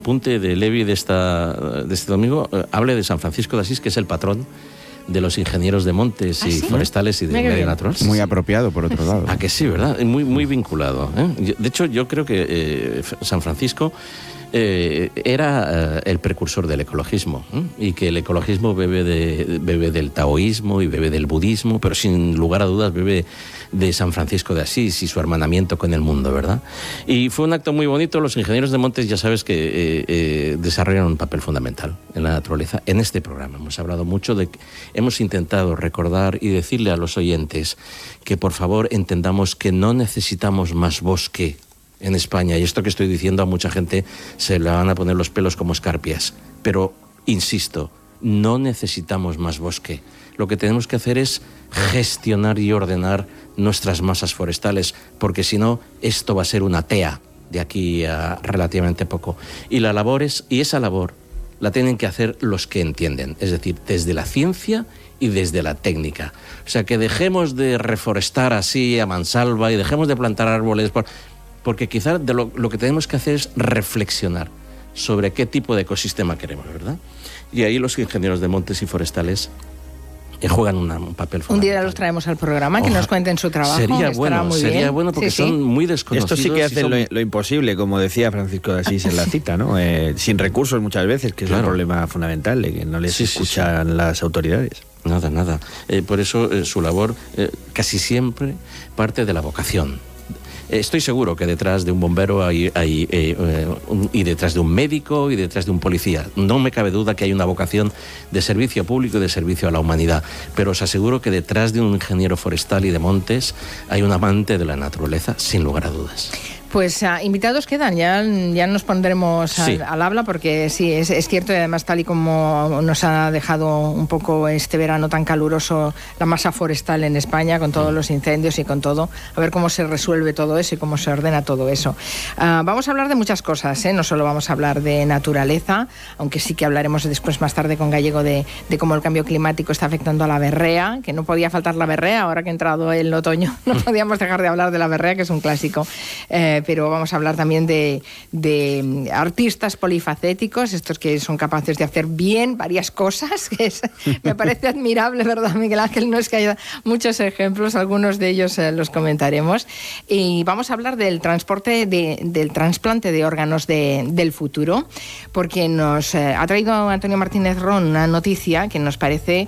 Apunte de Levi de este domingo hable de San Francisco de Asís, que es el patrón de los ingenieros de montes y forestales y de medio natural. Muy apropiado, por otro lado. Ah, que sí, ¿verdad? Muy vinculado, ¿eh? De hecho, yo creo que San Francisco era el precursor del ecologismo, y que el ecologismo bebe del taoísmo y bebe del budismo, pero sin lugar a dudas bebe de San Francisco de Asís y su hermanamiento con el mundo, ¿verdad? Y fue un acto muy bonito. Los ingenieros de montes, ya sabes que desarrollan un papel fundamental en la naturaleza. En este programa hemos hablado mucho hemos intentado recordar y decirle a los oyentes que por favor entendamos que no necesitamos más bosque en España, y esto que estoy diciendo a mucha gente se le van a poner los pelos como escarpias, pero insisto, no necesitamos más bosque. Lo que tenemos que hacer es gestionar y ordenar nuestras masas forestales, porque si no, esto va a ser una tea de aquí a relativamente poco. Y esa labor la tienen que hacer los que entienden, es decir, desde la ciencia y desde la técnica. O sea, que dejemos de reforestar así a mansalva y dejemos de plantar árboles, porque quizás lo que tenemos que hacer es reflexionar sobre qué tipo de ecosistema queremos, ¿verdad? Y ahí los ingenieros de montes y forestales juegan un papel fundamental. Un día los traemos al programa, que nos cuenten su trabajo. Sería bueno porque sí. son muy desconocidos. Esto sí que hacen lo imposible, como decía Francisco de Asís en la cita, ¿no? Sin recursos muchas veces, que es el problema fundamental, de que no les escuchan las autoridades. Nada. Por eso su labor casi siempre parte de la vocación. Estoy seguro que detrás de un bombero y detrás de un médico y detrás de un policía, no me cabe duda que hay una vocación de servicio público y de servicio a la humanidad, pero os aseguro que detrás de un ingeniero forestal y de montes hay un amante de la naturaleza, sin lugar a dudas. Pues invitados quedan, ya nos pondremos al habla, porque sí, es cierto, y además tal y como nos ha dejado un poco este verano tan caluroso la masa forestal en España, con todos los incendios y con todo, a ver cómo se resuelve todo eso y cómo se ordena todo eso. Vamos a hablar de muchas cosas, no solo vamos a hablar de naturaleza, aunque sí que hablaremos después más tarde con Gallego de cómo el cambio climático está afectando a la berrea, que no podía faltar la berrea, ahora que ha entrado el otoño, no podíamos dejar de hablar de la berrea, que es un clásico. Pero vamos a hablar también de artistas polifacéticos, estos que son capaces de hacer bien varias cosas, me parece admirable, ¿verdad, Miguel Ángel? No es que haya muchos ejemplos, algunos de ellos los comentaremos. Y vamos a hablar del del trasplante de órganos del futuro, porque nos ha traído Antonio Martínez Ron una noticia que nos parece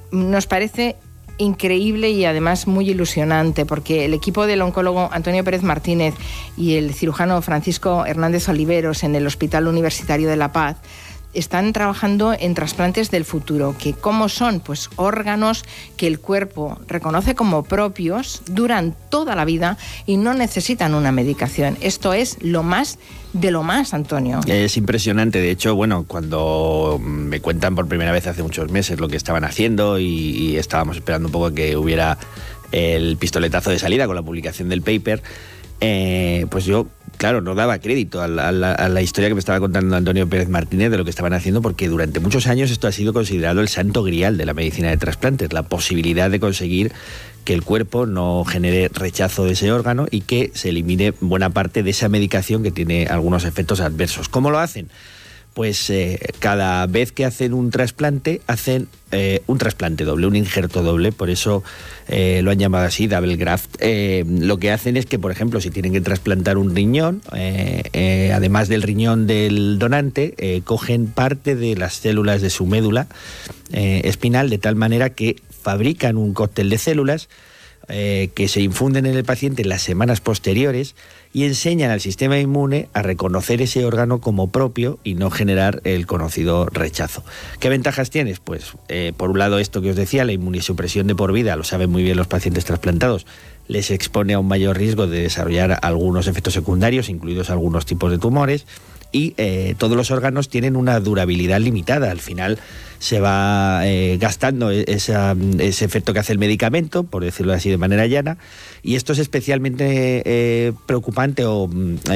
increíble y además muy ilusionante, porque el equipo del oncólogo Antonio Pérez Martínez y el cirujano Francisco Hernández Oliveros en el Hospital Universitario de La Paz están trabajando en trasplantes del futuro, que ¿cómo son? Pues órganos que el cuerpo reconoce como propios, duran toda la vida y no necesitan una medicación. Esto es lo más de lo más, Antonio. Es impresionante. De hecho, cuando me cuentan por primera vez hace muchos meses lo que estaban haciendo y estábamos esperando un poco que hubiera el pistoletazo de salida con la publicación del paper, pues yo, claro, no daba crédito a la historia que me estaba contando Antonio Pérez Martínez de lo que estaban haciendo, porque durante muchos años esto ha sido considerado el santo grial de la medicina de trasplantes, la posibilidad de conseguir que el cuerpo no genere rechazo de ese órgano y que se elimine buena parte de esa medicación que tiene algunos efectos adversos. ¿Cómo lo hacen? Pues cada vez que hacen un trasplante un trasplante doble, un injerto doble, por eso lo han llamado así, double graft. Lo que hacen es que, por ejemplo, si tienen que trasplantar un riñón, además del riñón del donante, cogen parte de las células de su médula espinal, de tal manera que fabrican un cóctel de células que se infunden en el paciente en las semanas posteriores y enseñan al sistema inmune a reconocer ese órgano como propio y no generar el conocido rechazo. ¿Qué ventajas tienes? Pues por un lado esto que os decía, la inmunosupresión de por vida, lo saben muy bien los pacientes trasplantados, les expone a un mayor riesgo de desarrollar algunos efectos secundarios, incluidos algunos tipos de tumores, y todos los órganos tienen una durabilidad limitada. Al final se va gastando ese efecto que hace el medicamento, por decirlo así de manera llana, y esto es especialmente preocupante o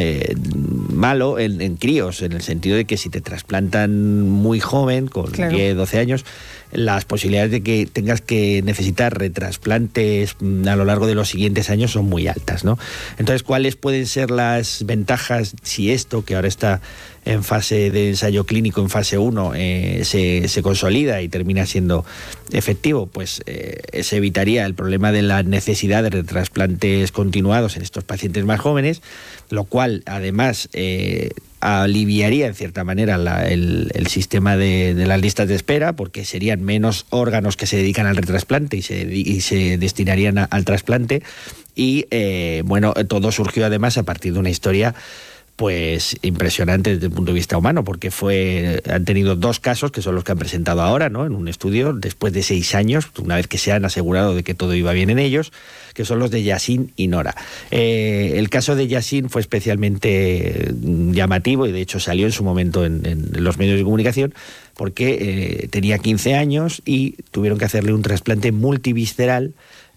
malo en críos, en el sentido de que si te trasplantan muy joven, con 10, 12 años, las posibilidades de que tengas que necesitar retrasplantes a lo largo de los siguientes años son muy altas, ¿no? Entonces, ¿cuáles pueden ser las ventajas si esto, que ahora está en fase de ensayo clínico, en fase 1, se consolida y termina siendo efectivo, pues se evitaría el problema de la necesidad de trasplantes continuados en estos pacientes más jóvenes, lo cual además aliviaría en cierta manera el sistema de las listas de espera, porque serían menos órganos que se dedican al retrasplante y se destinarían al trasplante. Y bueno, todo surgió además a partir de una historia pues impresionante desde el punto de vista humano, porque han tenido 2 casos que son los que han presentado ahora, ¿no?, en un estudio después de 6 años, una vez que se han asegurado de que todo iba bien en ellos, que son los de Yasin y Nora. El caso de Yasin fue especialmente llamativo y de hecho salió en su momento en los medios de comunicación, porque tenía 15 años y tuvieron que hacerle un trasplante multivisceral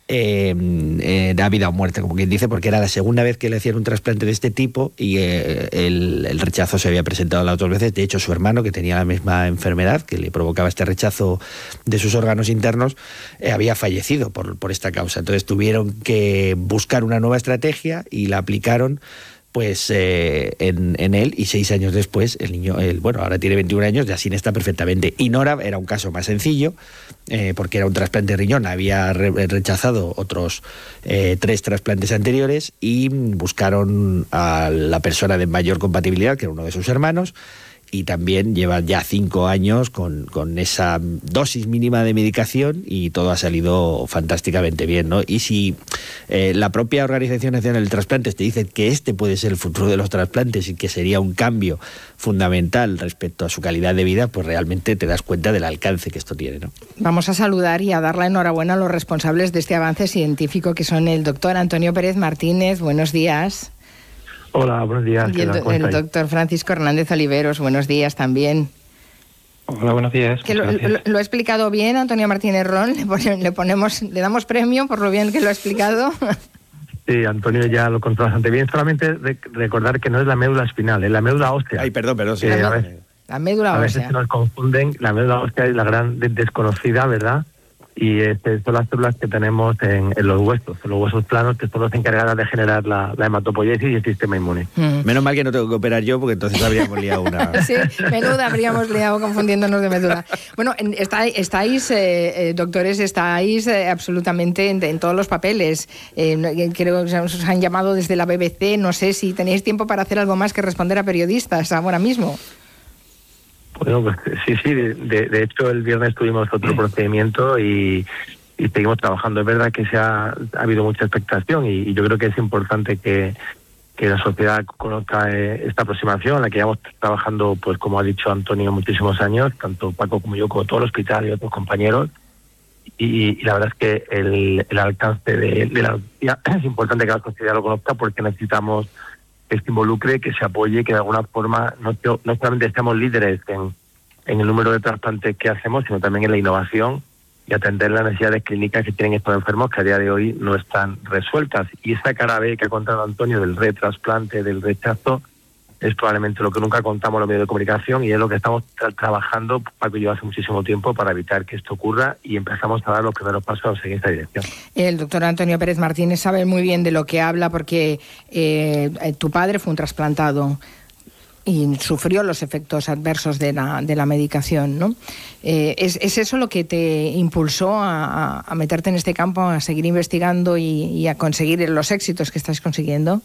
da vida o muerte, como quien dice, porque era la segunda vez que le hacían un trasplante de este tipo y el rechazo se había presentado las 2 veces. De hecho, su hermano, que tenía la misma enfermedad que le provocaba este rechazo de sus órganos internos, había fallecido por esta causa. Entonces tuvieron que buscar una nueva estrategia y la aplicaron pues en él, y 6 años después el niño, bueno, ahora tiene 21 años, ya está perfectamente. Y Nora era un caso más sencillo, porque era un trasplante de riñón, había rechazado otros 3 trasplantes anteriores y buscaron a la persona de mayor compatibilidad, que era uno de sus hermanos, y también lleva ya 5 años con esa dosis mínima de medicación y todo ha salido fantásticamente bien, ¿no? Y si la propia Organización Nacional del Trasplante te dice que este puede ser el futuro de los trasplantes y que sería un cambio fundamental respecto a su calidad de vida, pues realmente te das cuenta del alcance que esto tiene, ¿no? Vamos a saludar y a dar la enhorabuena a los responsables de este avance científico, que son el doctor Antonio Pérez Martínez. Buenos días. Hola, buenos días. Y el doctor Francisco Hernández Oliveros, buenos días también. Hola, buenos días. Que lo ha explicado bien Antonio Martínez Ron, le damos premio por lo bien que lo ha explicado. Sí, Antonio ya lo contó bastante bien. Solamente recordar que no es la médula espinal, es la médula ósea. Ay, perdón, sí. La médula ósea. A veces se nos confunden, la médula ósea es la gran desconocida, ¿verdad? Y son las células que tenemos en los huesos planos, que son las encargadas de generar la hematopoiesis y el sistema inmune. Menos mal que no tengo que operar yo, porque entonces habríamos liado una... Sí, menuda habríamos liado confundiéndonos de médula. Bueno, doctores, estáis absolutamente en todos los papeles. Creo que os han llamado desde la BBC, no sé si tenéis tiempo para hacer algo más que responder a periodistas ahora mismo. Bueno, pues sí, de hecho el viernes tuvimos otro procedimiento y seguimos trabajando. Es verdad que ha habido mucha expectación y yo creo que es importante que la sociedad conozca esta aproximación, en la que llevamos trabajando, pues como ha dicho Antonio, muchísimos años, tanto Paco como yo, como todo el hospital y otros compañeros. Y la verdad es que el alcance de la noticia es importante que la sociedad lo conozca, porque necesitamos que se involucre, que se apoye, que de alguna forma no solamente seamos líderes en el número de trasplantes que hacemos, sino también en la innovación y atender las necesidades clínicas que tienen estos enfermos, que a día de hoy no están resueltas. Y esa cara B que ha contado Antonio del retrasplante, del rechazo, es probablemente lo que nunca contamos en los medios de comunicación, y es lo que estamos trabajando, Paco y yo, hace muchísimo tiempo para evitar que esto ocurra, y empezamos a dar los primeros pasos en esta dirección. El doctor Antonio Pérez Martínez sabe muy bien de lo que habla, porque tu padre fue un trasplantado y sufrió los efectos adversos de la medicación, ¿no? ¿Es eso lo que te impulsó a meterte en este campo, a seguir investigando y a conseguir los éxitos que estás consiguiendo?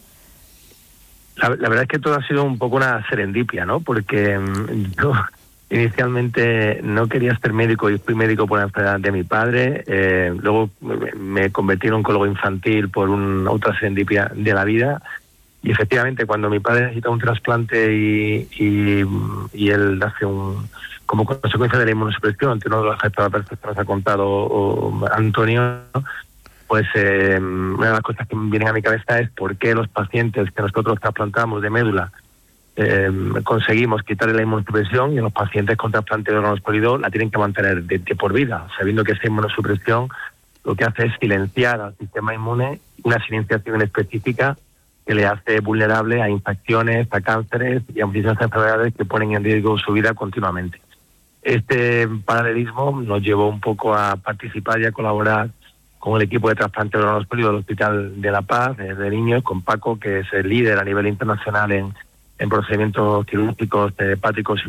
La verdad es que todo ha sido un poco una serendipia, ¿no? Porque yo inicialmente no quería ser médico, y fui médico por la enfermedad de mi padre. Luego me convertí en oncólogo infantil por otra serendipia de la vida. Y efectivamente, cuando mi padre necesita un trasplante y él hace como consecuencia de la inmunosupresión, ante uno de los efectos adversos que nos ha contado Antonio, pues una de las cosas que me vienen a mi cabeza es por qué los pacientes que nosotros trasplantamos de médula conseguimos quitarle la inmunosupresión, y en los pacientes con trasplante de órganos sólidos la tienen que mantener de por vida, sabiendo que esa inmunosupresión lo que hace es silenciar al sistema inmune, una silenciación específica que le hace vulnerable a infecciones, a cánceres y a muchísimas enfermedades que ponen en riesgo su vida continuamente. Este paralelismo nos llevó un poco a participar y a colaborar con el equipo de trasplante de órganos sólidos del Hospital de La Paz, de niños, con Paco, que es el líder a nivel internacional en procedimientos quirúrgicos hepáticos